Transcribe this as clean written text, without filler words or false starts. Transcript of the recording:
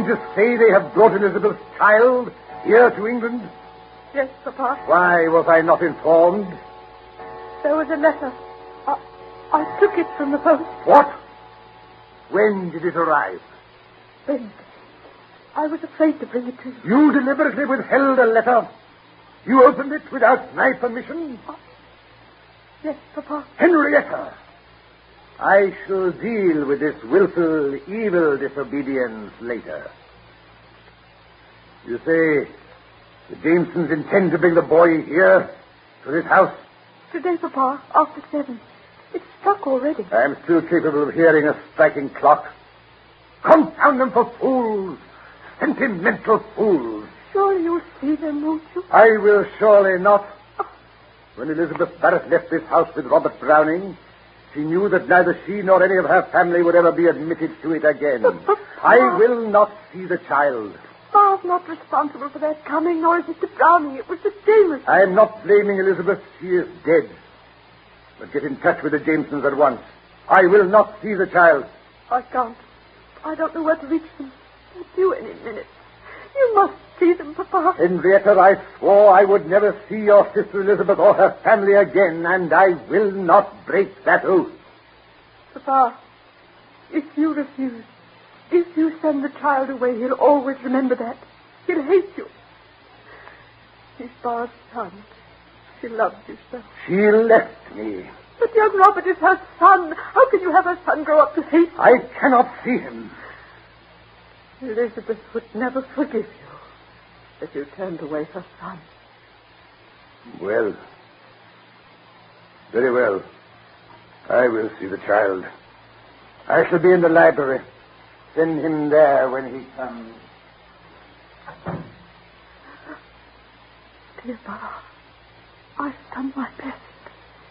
to say they have brought Elizabeth's child here to England? Yes, Papa. Why was I not informed? There was a letter. I took it from the post. What? When did it arrive? Wednesday. I was afraid to bring it to you. You deliberately withheld a letter. You opened it without my permission? Yes, Papa. Henrietta, I shall deal with this willful, evil disobedience later. You say the Jamesons intend to bring the boy here, to this house? Today, Papa, after 7. It's struck already. I am still capable of hearing a striking clock. Confound them for fools! Sentimental fools! Surely you'll see them, won't you? I will surely not. When Elizabeth Barrett left this house with Robert Browning, she knew that neither she nor any of her family would ever be admitted to it again. I will not see the child. Papa's not responsible for that coming, nor is Mr. Browning. It was the Jamesons. I am not blaming Elizabeth. She is dead. But get in touch with the Jamesons at once. I will not see the child. I can't. I don't know where to reach them. They're due any minute. You must see them, Papa. Henrietta, I swore I would never see your sister Elizabeth or her family again, and I will not break that oath. Papa, if you refuse, if you send the child away, he'll always remember that. He'll hate you. He's Barb's son. She loves you so. She left me. But young Robert is her son. How can you have her son grow up to hate you? I cannot see him. Elizabeth would never forgive you if you turned away her son. Well, very well. I will see the child. I shall be in the library. Send him there when he comes. Dear Bob, I've done my best.